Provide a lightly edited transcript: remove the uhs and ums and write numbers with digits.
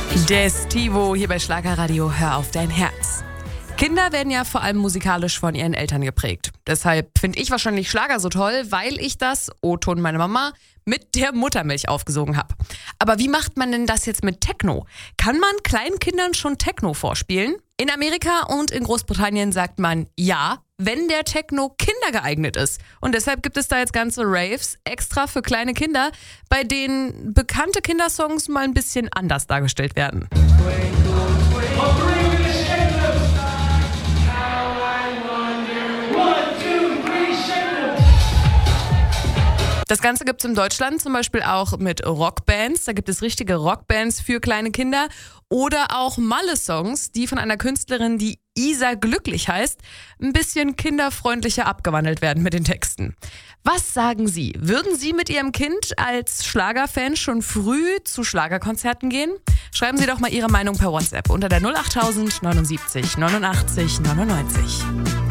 Der Stivo hier bei Schlagerradio, hör auf dein Herz. Kinder werden ja vor allem musikalisch von ihren Eltern geprägt. Deshalb finde ich wahrscheinlich Schlager so toll, weil ich das, O-Ton meine Mama, mit der Muttermilch aufgesogen habe. Aber wie macht man denn das jetzt mit Techno? Kann man kleinen Kindern schon Techno vorspielen? In Amerika und in Großbritannien sagt man ja, wenn der Techno kindergeeignet ist. Und deshalb gibt es da jetzt ganze Raves extra für kleine Kinder, bei denen bekannte Kindersongs mal ein bisschen anders dargestellt werden. Das Ganze gibt es in Deutschland zum Beispiel auch mit Rockbands. Da gibt es richtige Rockbands für kleine Kinder. Oder auch Malle-Songs, die von einer Künstlerin, die Isa Glücklich heißt, ein bisschen kinderfreundlicher abgewandelt werden mit den Texten. Was sagen Sie? Würden Sie mit Ihrem Kind als Schlagerfan schon früh zu Schlagerkonzerten gehen? Schreiben Sie doch mal Ihre Meinung per WhatsApp unter der 08000 79 89 99.